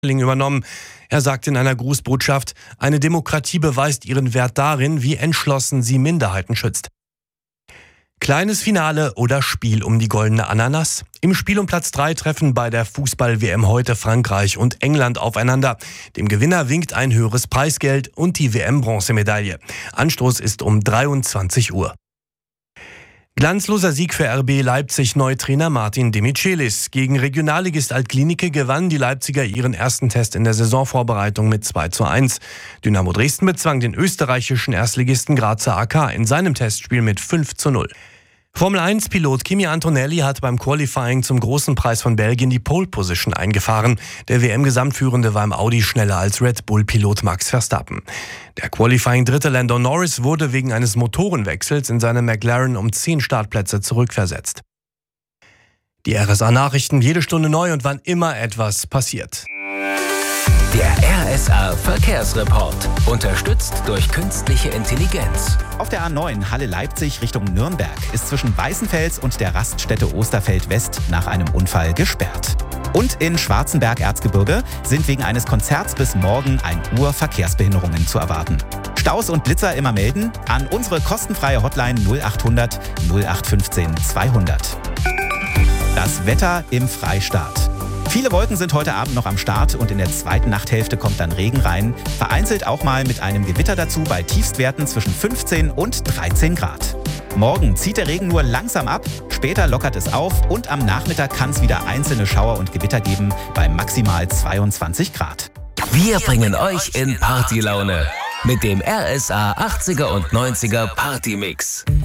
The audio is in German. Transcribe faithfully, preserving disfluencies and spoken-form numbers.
übernommen. Er sagt in einer Grußbotschaft, eine Demokratie beweist ihren Wert darin, wie entschlossen sie Minderheiten schützt. Kleines Finale oder Spiel um die goldene Ananas? Im Spiel um Platz drei treffen bei der Fußball-W M heute Frankreich und England aufeinander. Dem Gewinner winkt ein höheres Preisgeld und die W M-Bronzemedaille. Anstoß ist um dreiundzwanzig Uhr. Glanzloser Sieg für R B Leipzig Neutrainer Martin Demichelis. Gegen Regionalligist Altklinike gewannen die Leipziger ihren ersten Test in der Saisonvorbereitung mit zwei zu eins. Dynamo Dresden bezwang den österreichischen Erstligisten Grazer A K in seinem Testspiel mit fünf zu null. Formel eins Pilot Kimi Antonelli hat beim Qualifying zum Großen Preis von Belgien die Pole Position eingefahren. Der W M-Gesamtführende war im Audi schneller als Red Bull-Pilot Max Verstappen. Der Qualifying-Dritte Lando Norris wurde wegen eines Motorenwechsels in seinem McLaren um zehn Startplätze zurückversetzt. Die R S A-Nachrichten jede Stunde neu und wann immer etwas passiert. Der R S A-Verkehrsreport, unterstützt durch künstliche Intelligenz. Auf der A neun Halle-Leipzig Richtung Nürnberg ist zwischen Weißenfels und der Raststätte Osterfeld-West nach einem Unfall gesperrt. Und in Schwarzenberg-Erzgebirge sind wegen eines Konzerts bis morgen ein Uhr Verkehrsbehinderungen zu erwarten. Staus und Blitzer immer melden an unsere kostenfreie Hotline null acht hundert null acht fünfzehn zweihundert. Das Wetter im Freistaat. Viele Wolken sind heute Abend noch am Start und in der zweiten Nachthälfte kommt dann Regen rein. Vereinzelt auch mal mit einem Gewitter dazu bei Tiefstwerten zwischen fünfzehn und dreizehn Grad. Morgen zieht der Regen nur langsam ab, später lockert es auf und am Nachmittag kann es wieder einzelne Schauer und Gewitter geben bei maximal zweiundzwanzig Grad. Wir bringen euch in Partylaune mit dem R S A achtziger und neunziger Partymix.